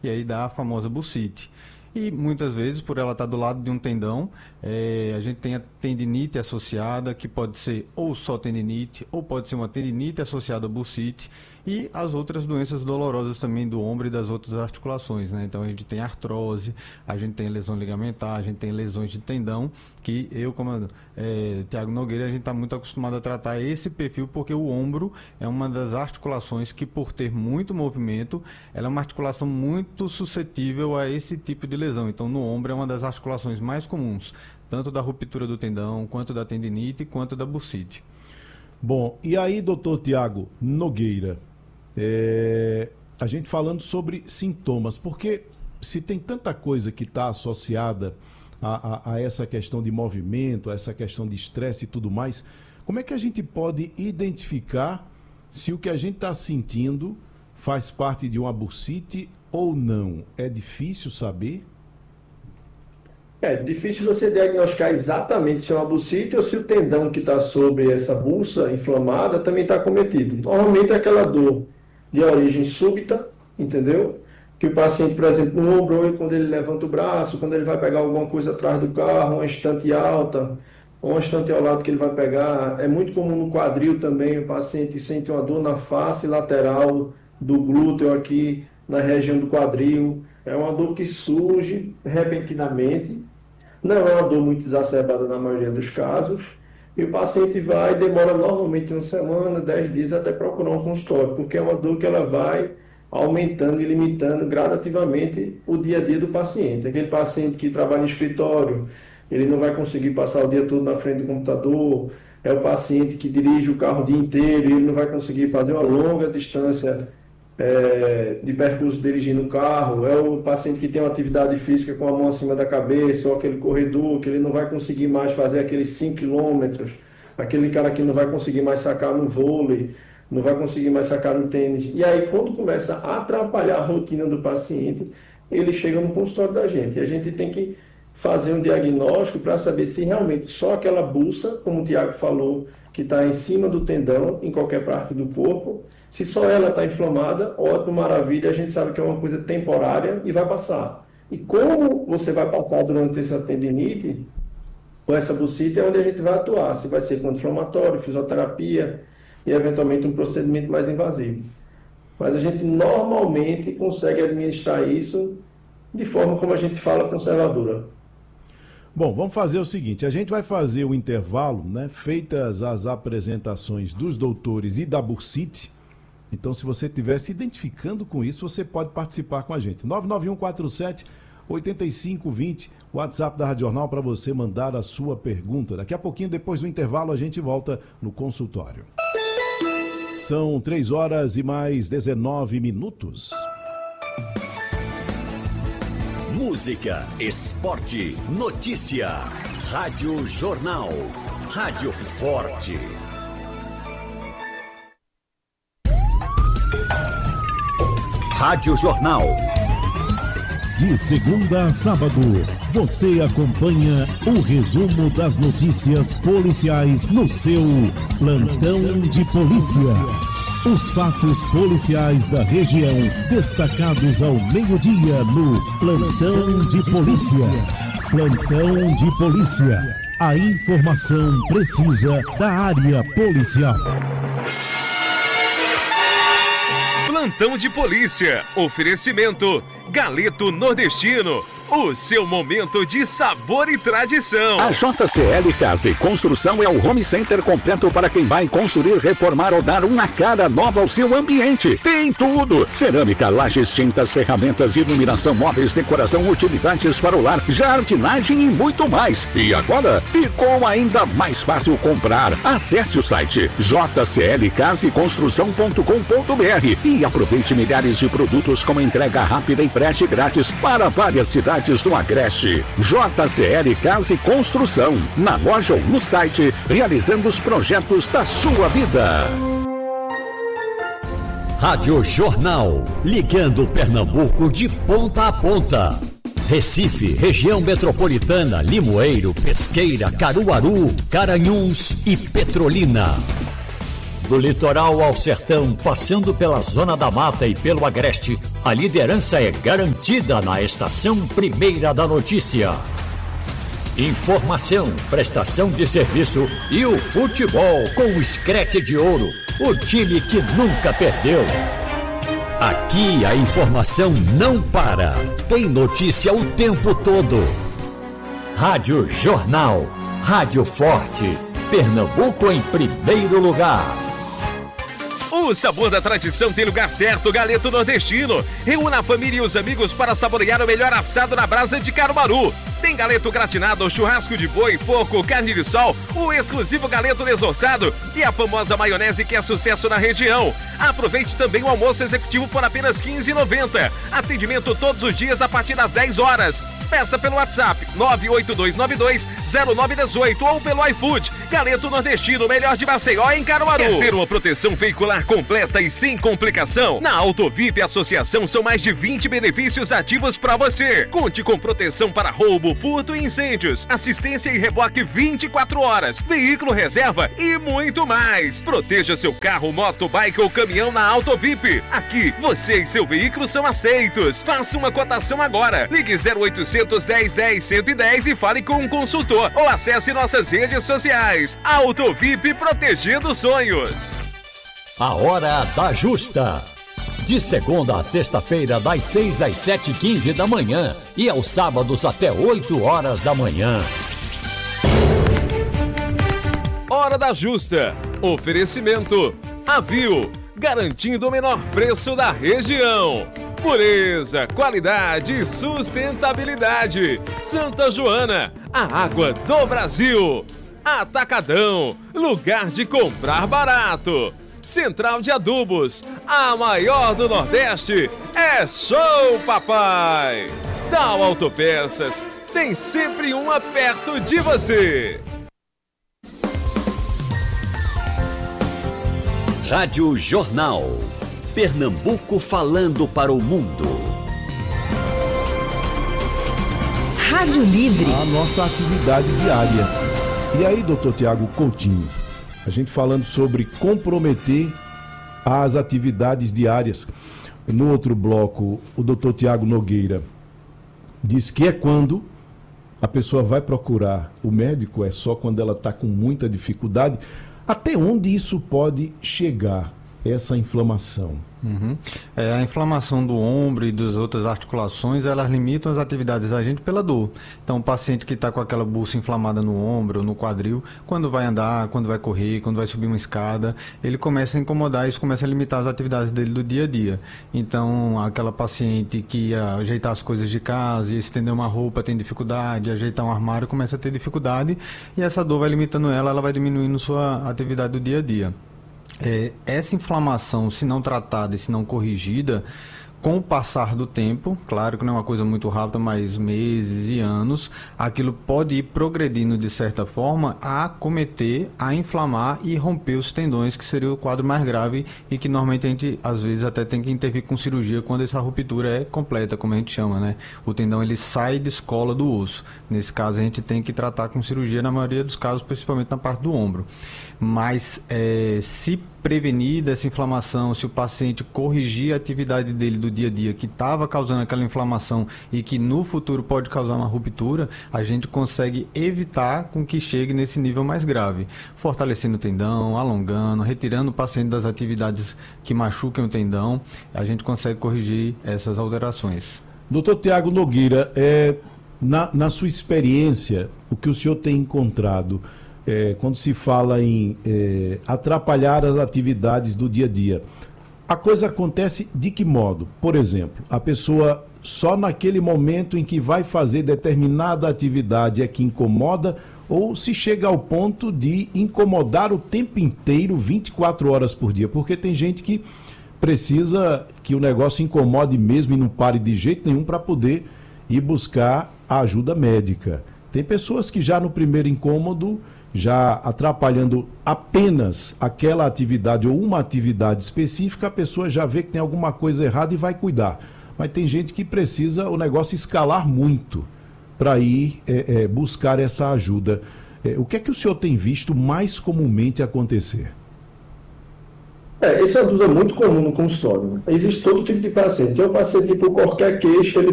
e aí dá a famosa bursite. E muitas vezes, por ela estar do lado de um tendão, a gente tem a tendinite associada, que pode ser ou só tendinite, ou pode ser uma tendinite associada a bursite, e as outras doenças dolorosas também do ombro e das outras articulações, né? Então a gente tem artrose, a gente tem lesão ligamentar, a gente tem lesões de tendão, que eu, como Thiago Nogueira, a gente está muito acostumado a tratar esse perfil, porque o ombro é uma das articulações que, por ter muito movimento, ela é uma articulação muito suscetível a esse tipo de lesão. Então no ombro é uma das articulações mais comuns, tanto da ruptura do tendão, quanto da tendinite, quanto da bursite. Bom, e aí, doutor Thiago Nogueira, a gente falando sobre sintomas, porque se tem tanta coisa que está associada a essa questão de movimento, a essa questão de estresse e tudo mais, como é que a gente pode identificar se o que a gente está sentindo faz parte de uma bursite ou não? É difícil saber? É difícil você diagnosticar exatamente se é uma bursite ou se o tendão que está sobre essa bursa inflamada também está acometido. Normalmente é aquela dor de origem súbita, entendeu? Que o paciente, por exemplo, no ombro, quando ele levanta o braço, quando ele vai pegar alguma coisa atrás do carro, uma estante alta, ou uma estante ao lado que ele vai pegar. É muito comum no quadril também, o paciente sente uma dor na face lateral do glúteo aqui, na região do quadril. É uma dor que surge repentinamente. Não é uma dor muito exacerbada na maioria dos casos. E o paciente demora normalmente uma semana, 10 dias até procurar um consultório, porque é uma dor que ela vai aumentando e limitando gradativamente o dia a dia do paciente. Aquele paciente que trabalha em escritório, ele não vai conseguir passar o dia todo na frente do computador. É o paciente que dirige o carro o dia inteiro e ele não vai conseguir fazer uma longa distância de percurso dirigindo o carro. É o paciente que tem uma atividade física com a mão acima da cabeça, ou aquele corredor que ele não vai conseguir mais fazer aqueles 5 quilômetros, aquele cara que não vai conseguir mais sacar no vôlei, não vai conseguir mais sacar no tênis. E aí, quando começa a atrapalhar a rotina do paciente, ele chega no consultório da gente. E a gente tem que fazer um diagnóstico para saber se realmente só aquela bursa, como o Thiago falou, que está em cima do tendão, em qualquer parte do corpo, se só ela está inflamada, ótimo, maravilha, a gente sabe que é uma coisa temporária e vai passar. E como você vai passar durante essa tendinite, com essa bursite, é onde a gente vai atuar, se vai ser com anti-inflamatório, fisioterapia e eventualmente um procedimento mais invasivo. Mas a gente normalmente consegue administrar isso de forma como a gente fala, conservadora. Bom, vamos fazer o seguinte, a gente vai fazer o intervalo, né? Feitas as apresentações dos doutores e da bursite. Então, se você estiver se identificando com isso, você pode participar com a gente. 99147-8520, WhatsApp da Rádio Jornal, para você mandar a sua pergunta. Daqui a pouquinho, depois do intervalo, a gente volta no consultório. São 3 horas e mais 19 minutos. Música, esporte, notícia. Rádio Jornal. Rádio Forte. Rádio Jornal. De segunda a sábado, você acompanha o resumo das notícias policiais no seu Plantão de Polícia. Os fatos policiais da região, destacados ao meio-dia no Plantão de Polícia. Plantão de Polícia. A informação precisa da área policial. Plantão de Polícia. Oferecimento Galeto Nordestino. O seu momento de sabor e tradição. A JCL Casa e Construção é o home center completo para quem vai construir, reformar ou dar uma cara nova ao seu ambiente. Tem tudo: cerâmica, lajes, tintas, ferramentas, iluminação, móveis, decoração, utilidades para o lar, jardinagem e muito mais. E agora ficou ainda mais fácil comprar. Acesse o site jclcasaeconstrução.com.br e aproveite milhares de produtos com entrega rápida e frete grátis para várias cidades do Agreste. JCL Casa e Construção, na loja ou no site, realizando os projetos da sua vida. Rádio Jornal, ligando Pernambuco de ponta a ponta. Recife, região metropolitana, Limoeiro, Pesqueira, Caruaru, Garanhuns e Petrolina. Do litoral ao sertão, passando pela Zona da Mata e pelo Agreste, a liderança é garantida na Estação Primeira da Notícia. Informação, prestação de serviço e o futebol com o Screte de Ouro, o time que nunca perdeu. Aqui a informação não para, tem notícia o tempo todo. Rádio Jornal, Rádio Forte, Pernambuco em primeiro lugar. O sabor da tradição tem lugar certo, Galeto Nordestino. Reúna a família e os amigos para saborear o melhor assado na brasa de Caruaru. Tem galeto gratinado, churrasco de boi, porco, carne de sol, o exclusivo galeto desossado e a famosa maionese que é sucesso na região. Aproveite também o almoço executivo por apenas R$ 15,90. Atendimento todos os dias a partir das 10 horas. Peça pelo WhatsApp 982920918 ou pelo iFood. Galeto Nordestino, melhor de Maceió em Caruaru. Quer ter uma proteção veicular completa e sem complicação? Na Autovip Associação são mais de 20 benefícios ativos para você. Conte com proteção para roubo, furto e incêndios, assistência e reboque 24 horas, veículo reserva e muito mais. Proteja seu carro, moto, bike ou caminhão na Autovip. Aqui, você e seu veículo são aceitos. Faça uma cotação agora. Ligue 0800 1010 110 e fale com um consultor ou acesse nossas redes sociais. Autovip, protegendo sonhos. A Hora da Justa. De segunda a sexta-feira, das 6 às 7h15 da manhã e aos sábados até 8 horas da manhã. Hora da Justa. Oferecimento Avio, garantindo o menor preço da região. Pureza, qualidade e sustentabilidade. Santa Joana, a água do Brasil. Atacadão, lugar de comprar barato. Central de Adubos, a maior do Nordeste, é Show Papai. Dal Autopeças, tem sempre uma perto de você. Rádio Jornal, Pernambuco falando para o mundo. Rádio Livre. A nossa atividade diária. E aí, doutor Tiago Coutinho? A gente falando sobre comprometer as atividades diárias. No outro bloco, o doutor Tiago Nogueira diz que é quando a pessoa vai procurar o médico, é só quando ela está com muita dificuldade. Até onde isso pode chegar, essa inflamação? A inflamação do ombro e das outras articulações, elas limitam as atividades da gente pela dor. Então, o paciente que está com aquela bucha inflamada no ombro, no quadril, quando vai andar, quando vai correr, quando vai subir uma escada, ele começa a incomodar, isso começa a limitar as atividades dele do dia a dia. Então, aquela paciente que ia ajeitar as coisas de casa, ia estender uma roupa, tem dificuldade, ajeitar um armário, começa a ter dificuldade, e essa dor vai limitando ela vai diminuindo sua atividade do dia a dia. Essa inflamação, se não tratada e se não corrigida, com o passar do tempo, claro que não é uma coisa muito rápida, mas meses e anos, aquilo pode ir progredindo de certa forma a acometer, a inflamar e romper os tendões, que seria o quadro mais grave e que normalmente a gente às vezes até tem que intervir com cirurgia quando essa ruptura é completa, como a gente chama, né? O tendão ele sai de escola do osso. Nesse caso a gente tem que tratar com cirurgia na maioria dos casos, principalmente na parte do ombro. Mas se prevenir dessa inflamação, se o paciente corrigir a atividade dele do dia a dia que estava causando aquela inflamação e que no futuro pode causar uma ruptura, a gente consegue evitar com que chegue nesse nível mais grave, fortalecendo o tendão, alongando, retirando o paciente das atividades que machuquem o tendão, a gente consegue corrigir essas alterações. Doutor Tiago Nogueira, na sua experiência, o que o senhor tem encontrado quando se fala em atrapalhar as atividades do dia a dia, a coisa acontece de que modo? Por exemplo, a pessoa só naquele momento em que vai fazer determinada atividade é que incomoda, ou se chega ao ponto de incomodar o tempo inteiro, 24 horas por dia? Porque tem gente que precisa que o negócio incomode mesmo e não pare de jeito nenhum para poder ir buscar a ajuda médica. Tem pessoas que já no primeiro incômodo, já atrapalhando apenas aquela atividade ou uma atividade específica, a pessoa já vê que tem alguma coisa errada e vai cuidar. Mas tem gente que precisa o negócio escalar muito para ir buscar essa ajuda. O que é que o senhor tem visto mais comumente acontecer? Essa é uma dúvida muito comum no consultório. Existe todo tipo de paciente. Tem um paciente que por qualquer queixa ele